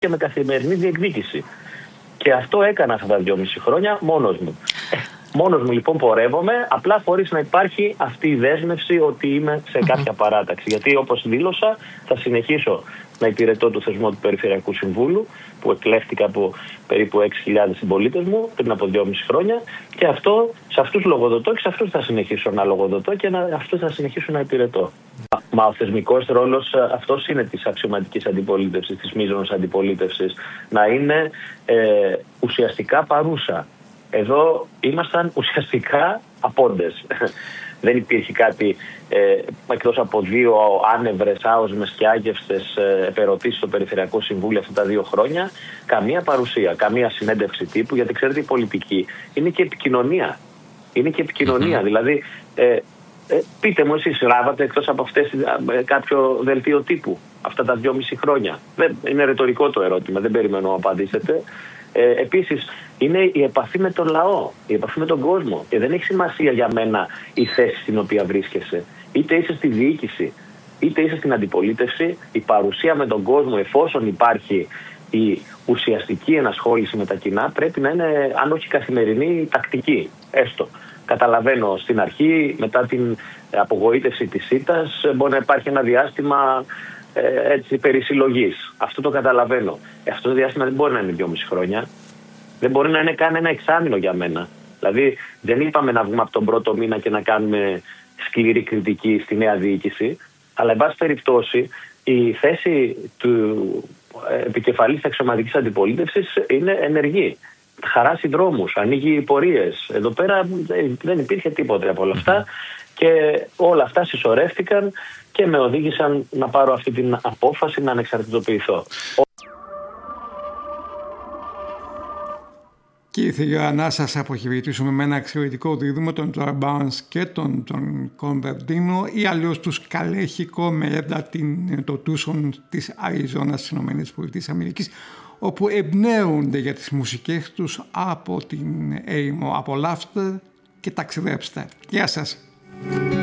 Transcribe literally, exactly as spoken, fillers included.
και με καθημερινή διεκδίκηση. Και αυτό έκανα αυτά τα δυόμιση χρόνια μόνος μου. Μόνος μου λοιπόν πορεύομαι, απλά χωρίς να υπάρχει αυτή η δέσμευση ότι είμαι σε κάποια παράταξη. Γιατί όπως δήλωσα, θα συνεχίσω να υπηρετώ το θεσμό του Περιφερειακού Συμβούλου, που εκλέχτηκα από περίπου έξι χιλιάδες συμπολίτες μου πριν από δυόμιση χρόνια, και αυτό, σε αυτούς λογοδοτώ και σε αυτούς θα συνεχίσω να λογοδοτώ και να, αυτούς θα συνεχίσω να υπηρετώ. Μα ο θεσμικός ρόλος αυτός είναι της αξιωματικής αντιπολίτευσης, της μείζωνος αντιπολίτευσης, να είναι ε, ουσιαστικά παρούσα. Εδώ ήμασταν ουσιαστικά απόντες. Δεν υπήρχε κάτι ε, εκτός από δύο άνευρες, άοσμες και άγευστες ε, επερωτήσεις στο Περιφερειακό Συμβούλιο αυτά τα δύο χρόνια. Καμία παρουσία, καμία συνέντευξη τύπου, γιατί ξέρετε η πολιτική είναι και επικοινωνία. Είναι και επικοινωνία. Mm-hmm. Δηλαδή, ε, ε, πείτε μου εσείς, λάβατε εκτός από αυτές ε, κάποιο δελτίο τύπου αυτά τα δυόμιση χρόνια? Δεν, είναι ρητορικό το ερώτημα, δεν περιμένω να απαντήσετε. Ε, επίσης, είναι η επαφή με τον λαό, η επαφή με τον κόσμο. Και δεν έχει σημασία για μένα η θέση στην οποία βρίσκεσαι. Είτε είσαι στη διοίκηση, είτε είσαι στην αντιπολίτευση, η παρουσία με τον κόσμο, εφόσον υπάρχει η ουσιαστική ενασχόληση με τα κοινά, πρέπει να είναι, αν όχι καθημερινή, τακτική. Έστω. Καταλαβαίνω στην αρχή, μετά την απογοήτευση της ΣΥΤΑΣ, μπορεί να υπάρχει ένα διάστημα ε, έτσι, περισυλλογής. Αυτό το καταλαβαίνω. Ε, αυτό το διάστημα δεν μπορεί να είναι δυόμιση χρόνια. Δεν μπορεί να είναι καν ένα εξάμηνο για μένα. Δηλαδή, δεν είπαμε να βγούμε από τον πρώτο μήνα και να κάνουμε σκληρή κριτική στη νέα διοίκηση. Αλλά, εν πάση περιπτώσει, η θέση του επικεφαλής αξιωματικής αντιπολίτευσης είναι ενεργή. Χαράσει δρόμους, ανοίγει πορείες. Εδώ πέρα δεν υπήρχε τίποτε από όλα αυτά. Και όλα αυτά συσσωρεύτηκαν και με οδήγησαν να πάρω αυτή την απόφαση να ανεξαρτητοποιηθώ. Και ήθελα να σας αποχαιρετήσουμε με ένα εξαιρετικό δίδυμο, τον Τζορ Μπάρνς και τον Τζον Κονβερντίνο, ή αλλιώς τους Καλέχικο με έντα το Τούσον της Αριζόνας στις ΗΠΑ, όπου εμπνέονται για τις μουσικές τους από την έρημο. Απολαύστε και ταξιδέψτε. Γεια σας!